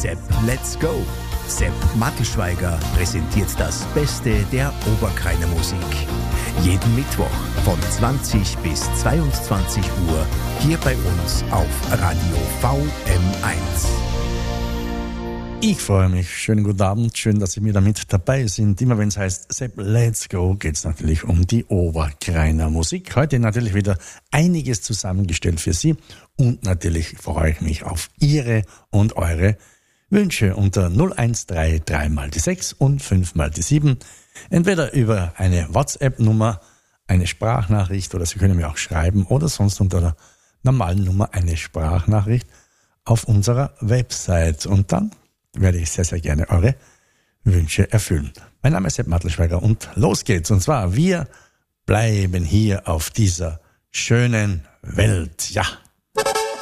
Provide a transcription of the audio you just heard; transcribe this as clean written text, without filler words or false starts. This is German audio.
Sepp, let's go! Sepp Mattelschweiger präsentiert das Beste der Oberkrainer Musik. Jeden Mittwoch von 20 bis 22 Uhr hier bei uns auf Radio VM1. Ich freue mich. Schönen guten Abend. Schön, dass Sie mir damit dabei sind. Immer wenn es heißt Sepp, let's go, geht es natürlich um die Oberkrainer Musik. Heute natürlich wieder einiges zusammengestellt für Sie. Und natürlich freue ich mich auf Ihre und eure Wünsche unter 013 3 mal die 6 und 5 mal die 7. Entweder über eine WhatsApp-Nummer, eine Sprachnachricht oder Sie können mir auch schreiben oder sonst unter der normalen Nummer eine Sprachnachricht auf unserer Website. Und dann werde ich sehr, sehr gerne eure Wünsche erfüllen. Mein Name ist Sepp Mattelschweiger und los geht's. Und zwar, wir bleiben hier auf dieser schönen Welt. Ja.